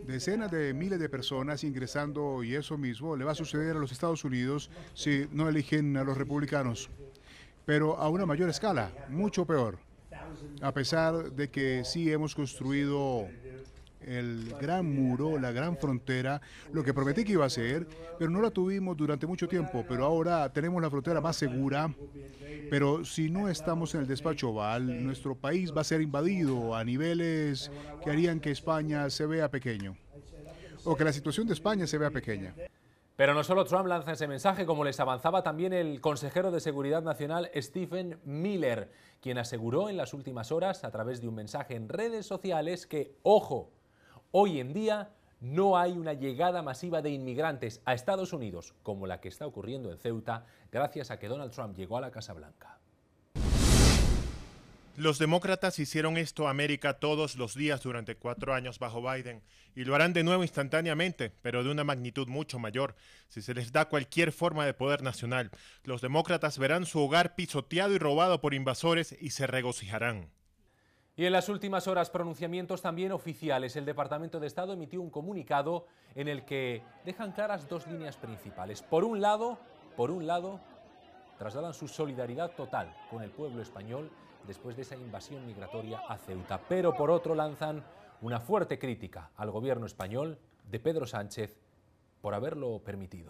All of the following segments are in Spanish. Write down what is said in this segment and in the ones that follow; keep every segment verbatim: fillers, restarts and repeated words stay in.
Decenas de miles de personas ingresando y eso mismo le va a suceder a los Estados Unidos si no eligen a los republicanos. Pero a una mayor escala, mucho peor. A pesar de que sí hemos construido el gran muro, la gran frontera, lo que prometí que iba a ser, pero no la tuvimos durante mucho tiempo, pero ahora tenemos la frontera más segura. Pero si no estamos en el despacho Oval, nuestro país va a ser invadido a niveles que harían que España se vea pequeño, o que la situación de España se vea pequeña. Pero no solo Trump lanza ese mensaje, como les avanzaba también el consejero de Seguridad Nacional Stephen Miller, quien aseguró en las últimas horas, a través de un mensaje en redes sociales, que, ojo, hoy en día no hay una llegada masiva de inmigrantes a Estados Unidos, como la que está ocurriendo en Ceuta, gracias a que Donald Trump llegó a la Casa Blanca. Los demócratas hicieron esto a América todos los días durante cuatro años bajo Biden y lo harán de nuevo instantáneamente, pero de una magnitud mucho mayor, si se les da cualquier forma de poder nacional. Los demócratas verán su hogar pisoteado y robado por invasores y se regocijarán. Y en las últimas horas, pronunciamientos también oficiales. El Departamento de Estado emitió un comunicado en el que dejan claras dos líneas principales. Por un lado, por un lado, trasladan su solidaridad total con el pueblo español después de esa invasión migratoria a Ceuta. Pero por otro lanzan una fuerte crítica al gobierno español de Pedro Sánchez por haberlo permitido.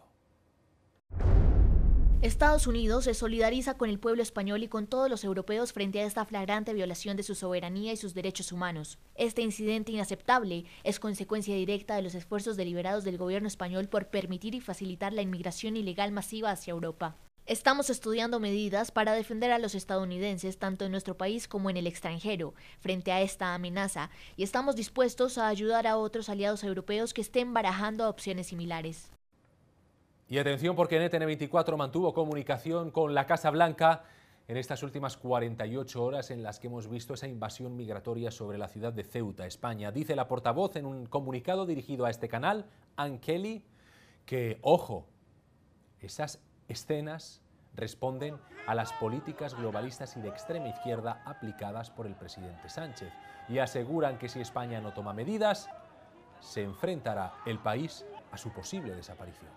Estados Unidos se solidariza con el pueblo español y con todos los europeos frente a esta flagrante violación de su soberanía y sus derechos humanos. Este incidente inaceptable es consecuencia directa de los esfuerzos deliberados del gobierno español por permitir y facilitar la inmigración ilegal masiva hacia Europa. Estamos estudiando medidas para defender a los estadounidenses tanto en nuestro país como en el extranjero frente a esta amenaza y estamos dispuestos a ayudar a otros aliados europeos que estén barajando opciones similares. Y atención, porque N T N veinticuatro mantuvo comunicación con la Casa Blanca en estas últimas cuarenta y ocho horas en las que hemos visto esa invasión migratoria sobre la ciudad de Ceuta, España. Dice la portavoz en un comunicado dirigido a este canal, Ann Kelly, que, ojo, esas escenas responden a las políticas globalistas y de extrema izquierda aplicadas por el presidente Sánchez y aseguran que si España no toma medidas, se enfrentará el país a su posible desaparición.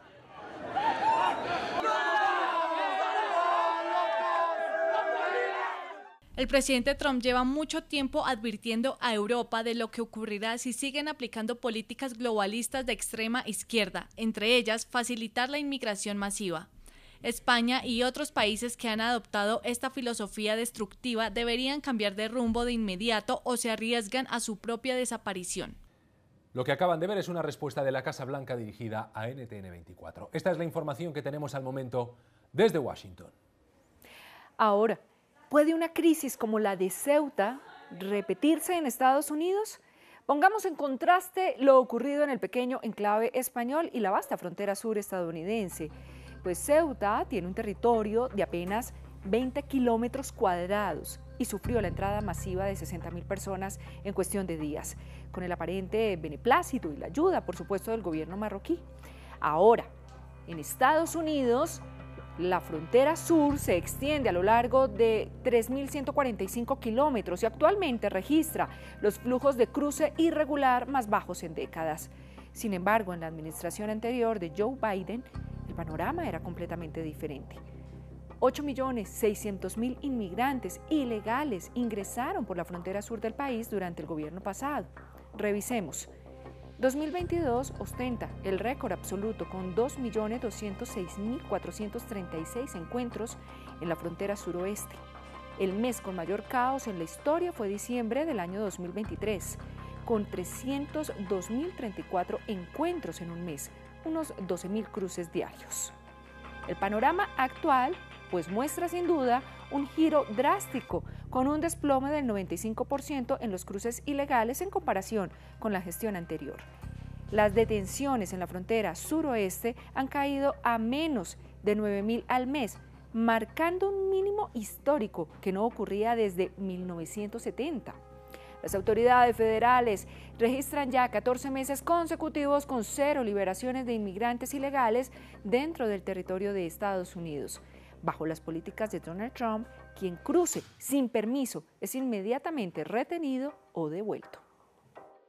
El presidente Trump lleva mucho tiempo advirtiendo a Europa de lo que ocurrirá si siguen aplicando políticas globalistas de extrema izquierda, entre ellas facilitar la inmigración masiva. España y otros países que han adoptado esta filosofía destructiva deberían cambiar de rumbo de inmediato o se arriesgan a su propia desaparición. Lo que acaban de ver es una respuesta de la Casa Blanca dirigida a N T N veinticuatro. Esta es la información que tenemos al momento desde Washington. Ahora, ¿puede una crisis como la de Ceuta repetirse en Estados Unidos? Pongamos en contraste lo ocurrido en el pequeño enclave español y la vasta frontera sur estadounidense. Pues Ceuta tiene un territorio de apenas veinte kilómetros cuadrados y sufrió la entrada masiva de sesenta mil personas en cuestión de días, con el aparente beneplácito y la ayuda, por supuesto, del gobierno marroquí. Ahora, en Estados Unidos, la frontera sur se extiende a lo largo de tres mil ciento cuarenta y cinco kilómetros y actualmente registra los flujos de cruce irregular más bajos en décadas. Sin embargo, en la administración anterior de Joe Biden, el panorama era completamente diferente. ocho millones seiscientos mil inmigrantes ilegales ingresaron por la frontera sur del país durante el gobierno pasado. Revisemos. dos mil veintidós ostenta el récord absoluto con dos millones doscientos seis mil cuatrocientos treinta y seis encuentros en la frontera suroeste. El mes con mayor caos en la historia fue diciembre del año dos mil veintitrés, con trescientos dos mil treinta y cuatro encuentros en un mes, unos doce mil cruces diarios. El panorama actual pues muestra sin duda un giro drástico, con un desplome del noventa y cinco por ciento en los cruces ilegales en comparación con la gestión anterior. Las detenciones en la frontera suroeste han caído a menos de nueve mil al mes, marcando un mínimo histórico que no ocurría desde mil novecientos setenta. Las autoridades federales registran ya catorce meses consecutivos con cero liberaciones de inmigrantes ilegales dentro del territorio de Estados Unidos. Bajo las políticas de Donald Trump, quien cruce sin permiso es inmediatamente retenido o devuelto.